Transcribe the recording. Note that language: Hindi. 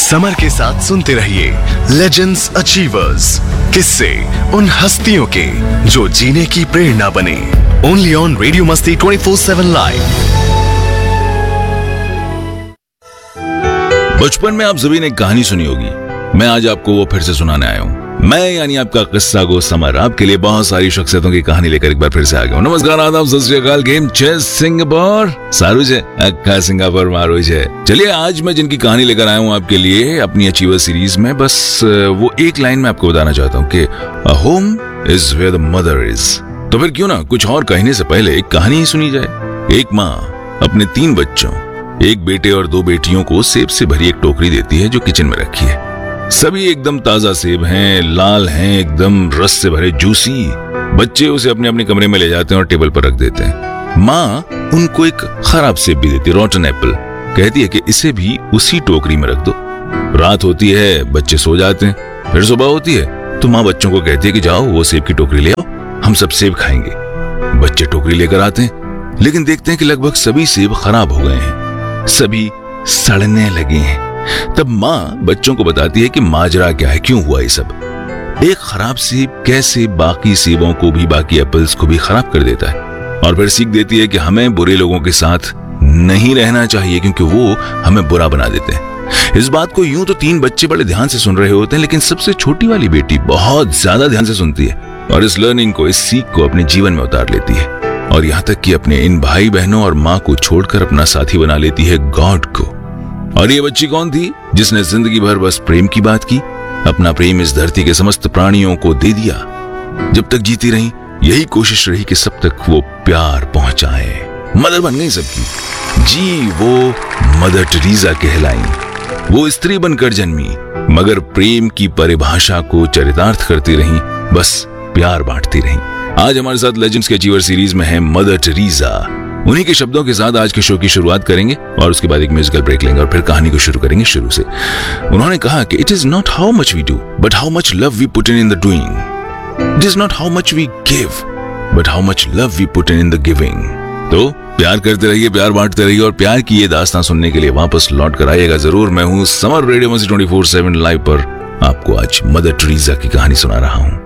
समर के साथ सुनते रहिए लेजेंड्स अचीवर्स, किस्से उन हस्तियों के जो जीने की प्रेरणा बने। ओनली ऑन रेडियो मस्ती 24/7 लाइव। बचपन में आप सभी ने कहानी सुनी होगी, मैं आज आपको वो फिर से सुनाने आया हूँ। मैं यानी आपका किस्सा गो समर आपके लिए बहुत सारी शख्सियतों की कहानी लेकर एक बार फिर से आ गया हूँ। नमस्कार, आदाब, सत श्री अकाल। गेम चेस सिंगापुर सारू है, अक्का सिंगापुर मारू है। चलिए, आज मैं जिनकी कहानी लेकर आया हूँ आपके लिए अपनी अचीवर सीरीज में, बस वो एक लाइन में आपको बताना चाहता हूँ कि a home is where the mother is. तो फिर क्यों ना कुछ और कहने से पहले एक कहानी ही सुनी जाए। एक माँ अपने 3 बच्चों, एक बेटे और 2 बेटियों को सेब से भरी एक टोकरी देती है जो किचन में रखी है। सभी एकदम ताजा सेब हैं, लाल हैं, एकदम रस से भरे, जूसी। बच्चे उसे अपने अपने कमरे में ले जाते हैं और टेबल पर रख देते हैं। माँ उनको एक खराब सेब भी देती है, रॉटन एप्पल। कहती है कि इसे भी उसी टोकरी में रख दो। रात होती है, बच्चे सो जाते हैं। फिर सुबह होती है तो माँ बच्चों को कहती है कि जाओ वो सेब की टोकरी ले आओ, हम सब सेब खाएंगे। बच्चे टोकरी लेकर आते हैं, लेकिन देखते हैं कि लगभग सभी सेब खराब हो गए हैं, सभी सड़ने लगे हैं। तब माँ बच्चों को बताती है कि माजरा क्या है, क्यों हुआ ये सब। एक खराब सेब कैसे बाकी सेबों को भी, बाकी एप्पल्स को भी खराब कर देता है। और फिर सीख देती है कि हमें बुरे लोगों के साथ नहीं रहना चाहिए क्योंकि वो हमें बुरा बना देते हैं। इस बात को यूं तो 3 बच्चे बड़े ध्यान से सुन रहे होते हैं, लेकिन सबसे छोटी वाली बेटी बहुत ज्यादा ध्यान से सुनती है और इस लर्निंग को, इस सीख को अपने जीवन में उतार लेती है। और यहाँ तक कि अपने इन भाई बहनों और माँ को छोड़कर अपना साथी बना लेती है गॉड को। और ये बच्ची कौन थी जिसने जिंदगी भर बस प्रेम की बात की, अपना प्रेम इस धरती के समस्त प्राणियों को दे दिया। जब तक जीती रही यही कोशिश रही कि सब तक वो प्यार पहुंचाए। मदर बन गई सबकी जी, वो मदर टेरेसा कहलाई। वो स्त्री बनकर जन्मी, मगर प्रेम की परिभाषा को चरितार्थ करती रही, बस प्यार बांटती रही। आज हमारे साथ लेजेंड्स के अचीवर सीरीज में है मदर टेरेसा। उन्हीं के शब्दों के साथ आज के शो की शुरुआत करेंगे और उसके बाद एक म्यूजिकल ब्रेक लेंगे और फिर कहानी को शुरू करेंगे शुरू से। उन्होंने कहा कि it is not how much we do but how much love we put in the doing. It is not how much we give but how much love we put in the giving. तो प्यार करते रहिए, प्यार बांटते रहिए और प्यार की ये दास्तां सुनने के लिए वापस लौट कर आइएगा जरूर। मैं हूँ समर, रेडियो मस्ती 24/7 लाइव पर आपको आज मदर टेरेसा की कहानी सुना रहा हूँ।